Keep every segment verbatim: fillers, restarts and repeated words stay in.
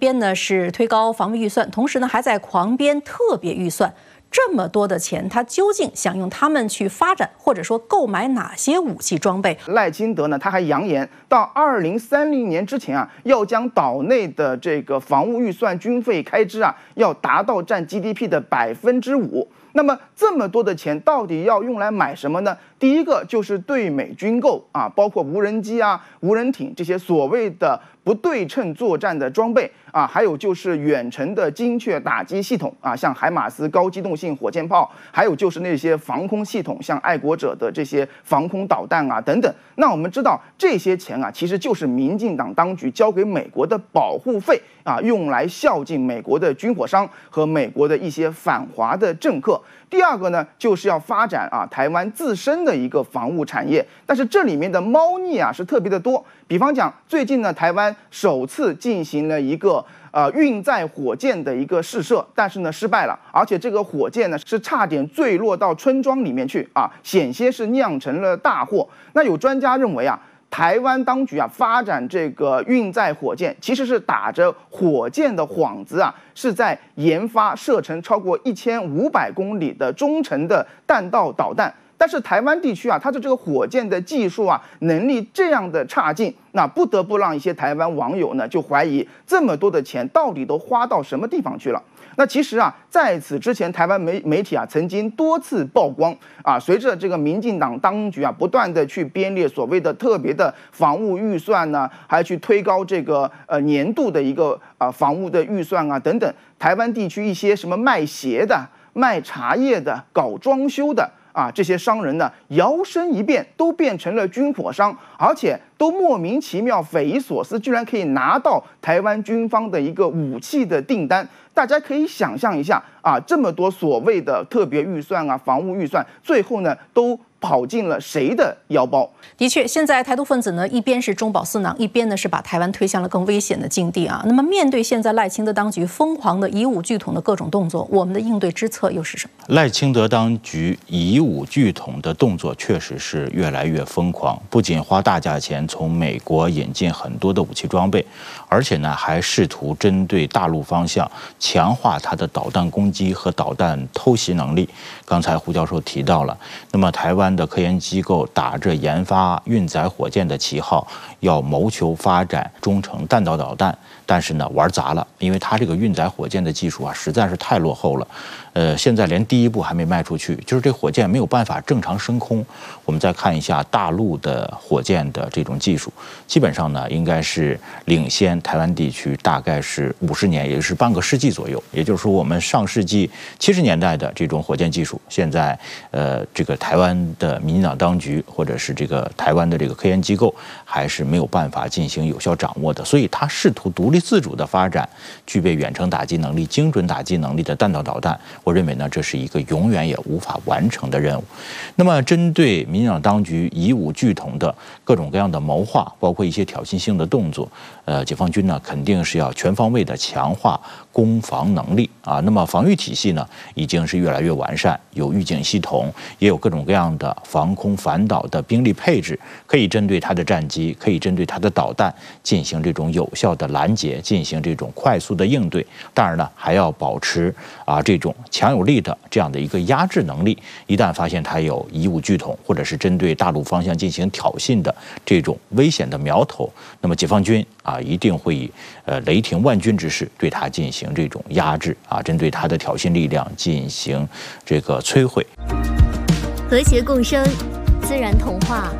边呢是推高防卫预算，同时呢还在狂编特别预算。这么多的钱，他究竟想用他们去发展，或者说购买哪些武器装备？ 赖清德呢，他还扬言到二零三零年之前啊，要将岛内的这个防务预算军费开支啊，要达到占 G D P 的百分之五。那么这么多的钱到底要用来买什么呢？第一个就是对美军购啊，包括无人机啊、无人艇这些所谓的不对称作战的装备啊，还有就是远程的精确打击系统啊，像海马斯高机动性火箭炮，还有就是那些防空系统，像爱国者的这些防空导弹啊等等。那我们知道这些钱啊，其实就是民进党当局交给美国的保护费啊，用来孝敬美国的军火商和美国的一些反华的政客。第二个呢，就是要发展啊台湾自身的一个防务产业，但是这里面的猫腻啊是特别的多。比方讲，最近呢，台湾首次进行了一个呃运载火箭的一个试射，但是呢失败了，而且这个火箭呢是差点坠落到村庄里面去啊，险些是酿成了大祸。那有专家认为啊，台湾当局啊发展这个运载火箭，其实是打着火箭的幌子啊，是在研发射程超过一千五百公里的中程的弹道导弹。但是台湾地区啊，它的这个火箭的技术啊能力这样的差劲，那不得不让一些台湾网友呢就怀疑这么多的钱到底都花到什么地方去了。那其实啊，在此之前，台湾媒媒体啊曾经多次曝光啊，随着这个民进党当局啊不断的去编列所谓的特别的防务预算呢，还去推高这个呃年度的一个啊、呃、防务的预算啊等等，台湾地区一些什么卖鞋的、卖茶叶的、搞装修的。啊，这些商人呢，摇身一变都变成了军火商，而且都莫名其妙、匪夷所思，居然可以拿到台湾军方的一个武器的订单。大家可以想象一下啊，这么多所谓的特别预算啊、防务预算，最后呢都跑进了谁的腰包？ 的确，现在台独分子呢，一边是中饱私囊，一边呢是把台湾推向了更危险的境地啊。那么，面对现在赖清德当局疯狂的以武拒统的各种动作，我们的应对之策又是什么？ 赖清德当局以武拒统的动作确实是越来越疯狂，不仅花大价钱从美国引进很多的武器装备，而且呢还试图针对大陆方向强化它的导弹攻击和导弹偷袭能力。刚才胡教授提到了，那么台湾的科研机构打着研发运载火箭的旗号，要谋求发展中程弹道导弹，但是呢玩砸了，因为它这个运载火箭的技术啊实在是太落后了，呃，现在连第一步还没迈出去，就是这火箭没有办法正常升空。我们再看一下大陆的火箭的这种技术，基本上呢应该是领先台湾地区大概是五十年，也就是半个世纪左右。也就是说，我们上世纪七十年代的这种火箭技术，现在呃这个台湾的民进党当局或者是这个台湾的这个科研机构还是没有办法进行有效掌握的，所以他试图独立自主的发展具备远程打击能力、精准打击能力的弹道导弹。我认为呢，这是一个永远也无法完成的任务。那么，针对民进党当局以武拒统的各种各样的谋划，包括一些挑衅性的动作，呃，解放军呢肯定是要全方位的强化攻防能力啊。那么防御体系呢已经是越来越完善，有预警系统，也有各种各样的防空反导的兵力配置，可以针对它的战机，可以针对它的导弹进行这种有效的拦截，进行这种快速的应对。当然呢，还要保持啊这种强有力的这样的一个压制能力。一旦发现它有以武拒统，或者是针对大陆方向进行挑衅的这种危险的苗头，那么解放军啊一定会以呃雷霆万钧之势对它进行这种压制啊，针对它的挑衅力量进行这个摧毁。 和谐共生，自然童话。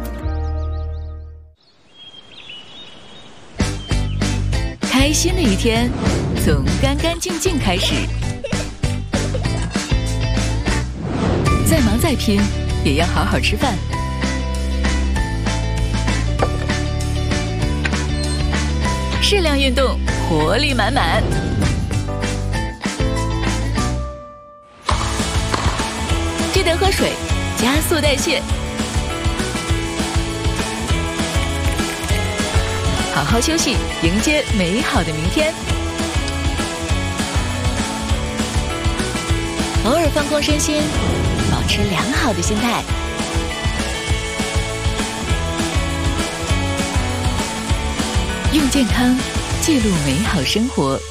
开心的一天从干干净净开始，再忙再拼也要好好吃饭。适量运动，活力满满。记得喝水，加速代谢。好好休息，迎接美好的明天。偶尔放空身心，保持良好的心态。用健康记录美好生活。